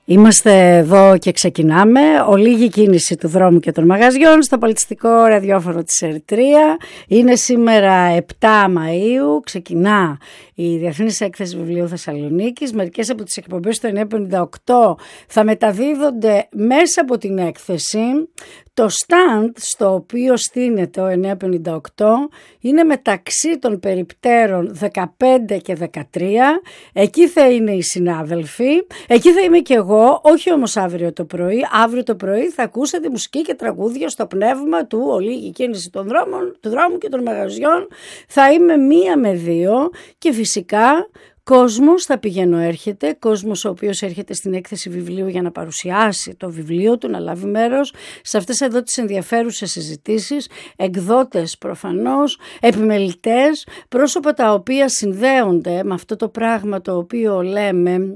Είμαστε εδώ και ξεκινάμε. Ολίγη κίνηση του δρόμου και των μαγαζιών στο πολιτιστικό ραδιόφωνο της Ερυθρία. Είναι σήμερα 7 Μαΐου. Ξεκινά η Διεθνής Έκθεση Βιβλίου Θεσσαλονίκης. Μερικές από τις εκπομπές του 958 θα μεταδίδονται μέσα από την έκθεση. Το stand στο οποίο στείνεται ο 958 είναι μεταξύ των περιπτέρων 15 και 13. Εκεί θα είναι οι συνάδελφοι. Εκεί θα είμαι και εγώ, όχι όμως αύριο το πρωί. Αύριο το πρωί θα ακούσετε μουσική και τραγούδια στο πνεύμα του ολίγη κίνηση του δρόμου και των μαγαζιών. Θα είμαι 1 με 2 και φυσικά κόσμος θα πηγαίνω έρχεται, κόσμος ο οποίος έρχεται στην έκθεση βιβλίου για να παρουσιάσει το βιβλίο του, να λάβει μέρος σε αυτές εδώ τις ενδιαφέρουσες συζητήσεις, εκδότες προφανώς, επιμελητές, πρόσωπα τα οποία συνδέονται με αυτό το πράγμα το οποίο λέμε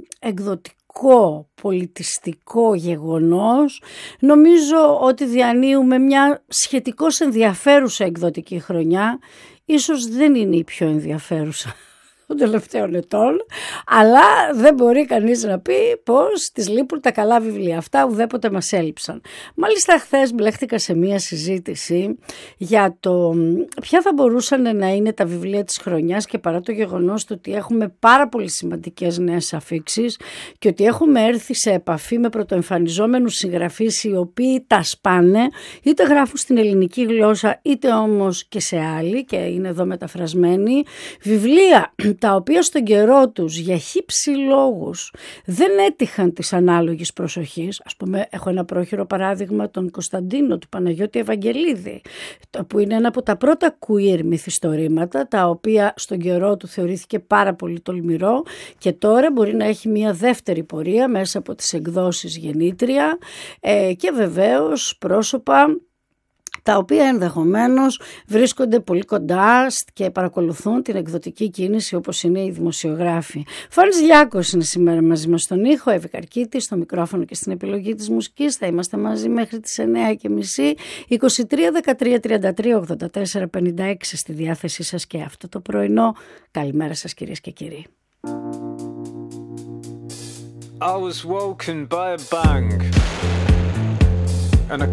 εκδοτικό πολιτιστικό γεγονός. Νομίζω ότι διανύουμε μια σχετικώς ενδιαφέρουσα εκδοτική χρονιά, ίσως δεν είναι η πιο ενδιαφέρουσα των τελευταίων ετών, αλλά δεν μπορεί κανείς να πει πως τις λείπουν τα καλά βιβλία. Αυτά ουδέποτε μας έλειψαν. Μάλιστα χθες μπλέχτηκα σε μία συζήτηση για το ποια θα μπορούσαν να είναι τα βιβλία της χρονιάς, και παρά το γεγονός του ότι έχουμε πάρα πολύ σημαντικές νέες αφίξεις και ότι έχουμε έρθει σε επαφή με πρωτοεμφανιζόμενους συγγραφείς οι οποίοι τα σπάνε, είτε γράφουν στην ελληνική γλώσσα είτε όμως και σε άλλη και είναι εδώ μεταφρασμένοι, βιβλία τα οποία στον καιρό τους για χύψη λόγους δεν έτυχαν της ανάλογης προσοχής. Ας πούμε, έχω ένα πρόχειρο παράδειγμα, τον Κωνσταντίνο του Παναγιώτη Ευαγγελίδη, που είναι ένα από τα πρώτα queer μυθιστορήματα, τα οποία στον καιρό του θεωρήθηκε πάρα πολύ τολμηρό και τώρα μπορεί να έχει μια δεύτερη πορεία μέσα από τις εκδόσεις Γεννήτρια και βεβαίως πρόσωπα τα οποία ενδεχομένως βρίσκονται πολύ κοντά και παρακολουθούν την εκδοτική κίνηση, όπως είναι οι δημοσιογράφοι. Φάνης Λιάκος είναι σήμερα μαζί μας στον ήχο, Εύη Καρκίτη στο μικρόφωνο και στην επιλογή της μουσικής. Θα είμαστε μαζί μέχρι τις 9:30, 23 13 33 84 56 στη διάθεσή σας και αυτό το πρωινό. Καλημέρα σας κυρίες και κύριοι. I was woken by a bang.